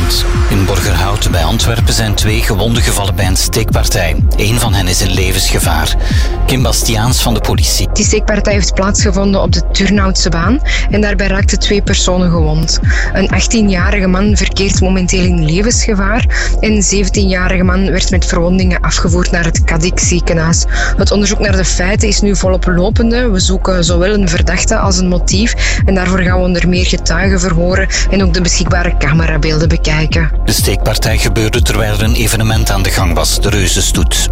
Goedenavond. In Borgerhout bij Antwerpen zijn 2 gewonden gevallen bij een steekpartij. Eén van hen is in levensgevaar. Kim Bastiaans van de politie. Die steekpartij heeft plaatsgevonden op de Turnhoutse baan en daarbij raakten 2 personen gewond. Een 18-jarige man verkeert momenteel in levensgevaar en een 17-jarige man werd met verwondingen afgevoerd naar het Cadix ziekenhuis. Het onderzoek naar de feiten is nu volop lopende. We zoeken zowel een verdachte als een motief en daarvoor gaan we onder meer getuigen verhoren en ook de beschikbare camerabeelden bekijken. De steekpartij gebeurde terwijl er een evenement aan de gang was, de Reuzenstoet.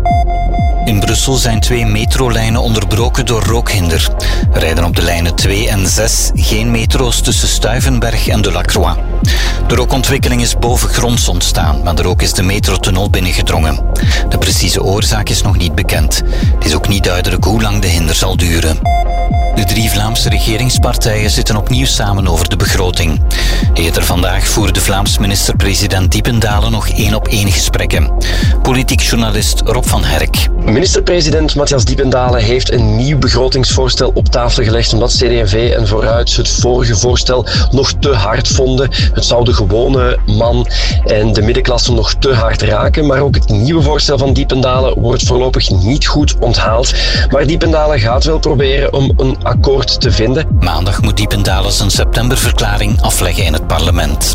In Brussel zijn 2 metrolijnen onderbroken door rookhinder. Er rijden op de lijnen 2 en 6 geen metro's tussen Stuyvenberg en de Lacroix. De rookontwikkeling is bovengronds ontstaan, maar de rook is de metrotunnel binnengedrongen. De precieze oorzaak is nog niet bekend. Het is ook niet duidelijk hoe lang de hinder zal duren. De 3 Vlaamse regeringspartijen zitten opnieuw samen over de begroting. Eerder vandaag voerde Vlaams minister-president Diependalen nog 1-op-1 gesprekken. Politiek journalist Rob van Herk. Minister-president Matthias Diependalen heeft een nieuw begrotingsvoorstel op tafel gelegd omdat CD&V en Vooruit het vorige voorstel nog te hard vonden. Het zou de gewone man en de middenklasse nog te hard raken, maar ook het nieuwe voorstel van Diependalen wordt voorlopig niet goed onthaald. Maar Diependalen gaat wel proberen om een akkoord te vinden. Maandag moet Diependalen zijn septemberverklaring afleggen in het parlement.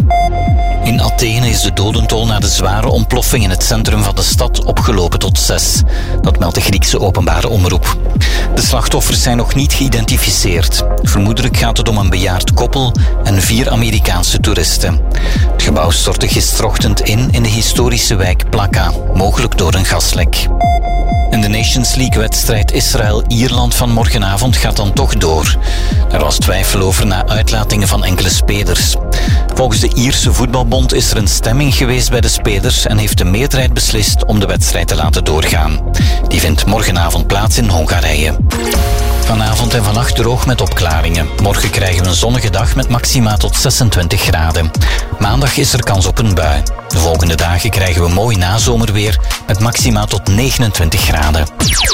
In Athene is de dodentol na de zware ontploffing in het centrum van de stad opgelopen tot 6. Dat meldt de Griekse openbare omroep. De slachtoffers zijn nog niet geïdentificeerd. Vermoedelijk gaat het om een bejaard koppel en 4 Amerikaanse toeristen. Het gebouw stortte gisterochtend in de historische wijk Plaka, mogelijk door een gaslek. En de Nations League-wedstrijd Israël-Ierland van morgenavond gaat dan toch door. Er was twijfel over na uitlatingen van enkele spelers. Volgens de Ierse voetbalbond is er een stemming geweest bij de spelers en heeft de meerderheid beslist om de wedstrijd te laten doorgaan. Die vindt morgenavond plaats in Hongarije. Vanavond en vannacht droog met opklaringen. Morgen krijgen we een zonnige dag met maxima tot 26 graden. Maandag is er kans op een bui. De volgende dagen krijgen we mooi nazomerweer met maxima tot 29 graden.